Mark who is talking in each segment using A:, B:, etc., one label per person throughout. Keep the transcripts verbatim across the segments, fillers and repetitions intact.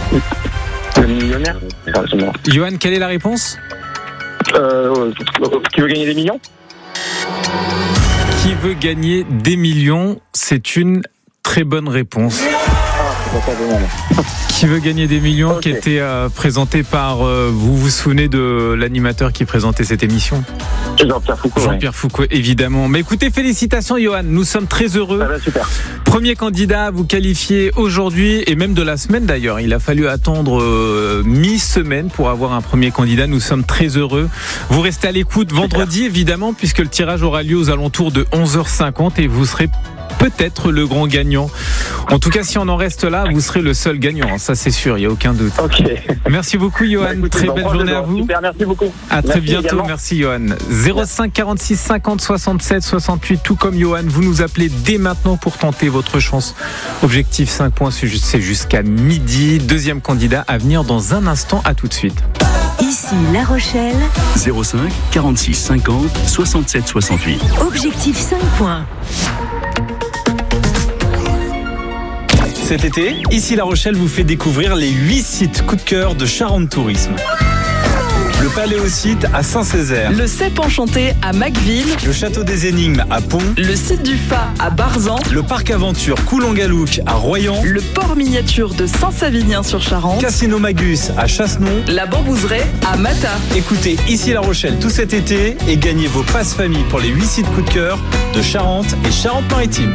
A: Le millionnaire. Enfin, c'est moi.
B: Johan, quelle est la réponse ?
A: Euh, qui veut gagner des millions ?
B: Qui veut gagner des millions ? C'est une très bonne réponse. Qui veut gagner des millions, okay. Qui était euh, présenté par, euh, vous vous souvenez de l'animateur qui présentait cette émission ?
A: Jean-Pierre Foucault.
B: Jean-Pierre ouais. Foucault, évidemment. Mais écoutez, félicitations Johan, nous sommes très heureux.
A: Ah bah, super.
B: Premier candidat à vous qualifier aujourd'hui, et même de la semaine d'ailleurs. Il a fallu attendre euh, mi-semaine pour avoir un premier candidat. Nous sommes très heureux. Vous restez à l'écoute vendredi, super. Évidemment, puisque le tirage aura lieu aux alentours de onze heures cinquante et vous serez peut-être le grand gagnant. En tout cas, si on en reste là, vous serez le seul gagnant. Ça, c'est sûr, il n'y a aucun doute.
A: Ok.
B: Merci beaucoup, Johan. Bah, écoutez, très belle journée à vous.
A: Super, merci beaucoup.
B: À très
A: merci
B: bientôt.
A: Également. Merci,
B: Johan. zéro cinq quarante-six cinquante soixante-sept soixante-huit. Tout comme Johan, vous nous appelez dès maintenant pour tenter votre chance. Objectif cinq points, c'est jusqu'à midi. Deuxième candidat à venir dans un instant. À tout de suite.
C: Ici La Rochelle.
D: zéro cinq quarante-six cinquante soixante-sept soixante-huit.
C: Objectif cinq points.
E: Cet été, Ici La Rochelle vous fait découvrir les huit sites coup de cœur de Charente Tourisme. Le Paléosite à Saint-Césaire.
F: Le Cep Enchanté à Macville.
E: Le Château des Énigmes à Pont.
F: Le site du Fa à Barzan.
E: Le Parc Aventure Coulon-Galouk à Royan.
F: Le port miniature de Saint-Savinien-sur-Charente.
E: Casino Magus à Chassenon.
F: La Bambouseraie à Mata.
E: Écoutez Ici La Rochelle tout cet été et gagnez vos passes famille pour les huit sites coup de cœur de Charente et Charente-Maritime.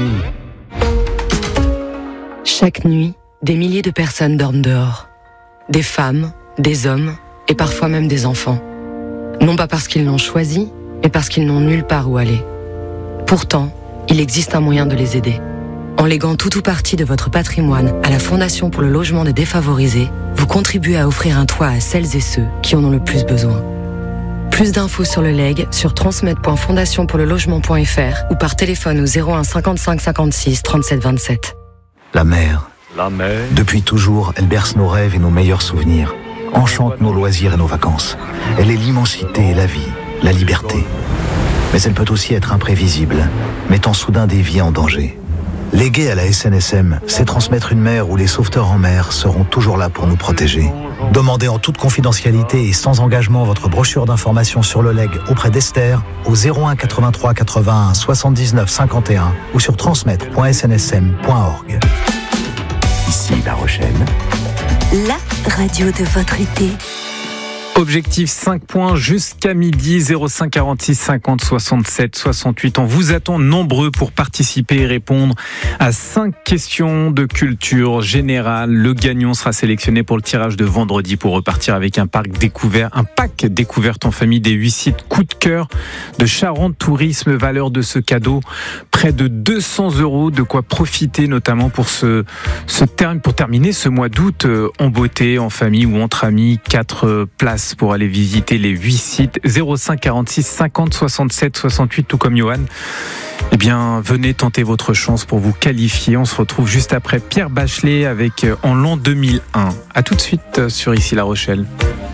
G: Chaque nuit, des milliers de personnes dorment dehors. Des femmes, des hommes et parfois même des enfants. Non pas parce qu'ils l'ont choisi, mais parce qu'ils n'ont nulle part où aller. Pourtant, il existe un moyen de les aider. En léguant tout ou partie de votre patrimoine à la Fondation pour le logement des défavorisés, vous contribuez à offrir un toit à celles et ceux qui en ont le plus besoin. Plus d'infos sur le legs sur transmettre point fondation pour le logement point f r ou par téléphone au zéro un cinquante-cinq cinquante-six trente-sept vingt-sept.
H: La mer.
I: La mer.
H: Depuis toujours, elle berce nos rêves et nos meilleurs souvenirs. Enchante nos loisirs et nos vacances. Elle est l'immensité et la vie, la liberté. Mais elle peut aussi être imprévisible, mettant soudain des vies en danger. Léguer à la S N S M, c'est transmettre une mer où les sauveteurs en mer seront toujours là pour nous protéger. Demandez en toute confidentialité et sans engagement votre brochure d'information sur le legs auprès d'Esther au zéro un quatre-vingt-trois quatre-vingt-un soixante-dix-neuf cinquante et un ou sur transmettre point s n s m point org.
D: Ici La Rochelle.
C: La radio de votre été.
B: Objectif cinq points jusqu'à midi, zéro cinq quarante-six cinquante soixante-sept soixante-huit. On vous attend nombreux pour participer et répondre à cinq questions de culture générale. Le gagnant sera sélectionné pour le tirage de vendredi pour repartir avec un parc découvert, un pack découverte en famille des huit sites coup de cœur de Charente Tourisme. Valeur de ce cadeau, près de deux cents euros, de quoi profiter notamment pour ce, ce terme, pour terminer ce mois d'août en beauté, en famille ou entre amis. Quatre places pour aller visiter les huit sites. Zéro cinq quarante-six cinquante soixante-sept soixante-huit, tout comme Johan. Eh bien, venez tenter votre chance pour vous qualifier. On se retrouve juste après Pierre Bachelet avec En l'an deux mille un. À tout de suite sur Ici La Rochelle.